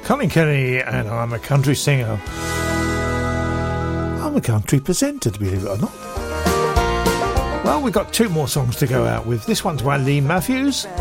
Colin Kenny, and I'm a country singer. I'm a country presenter, believe it or not. Well, we've got two more songs to go out with. This one's by Lee Matthews.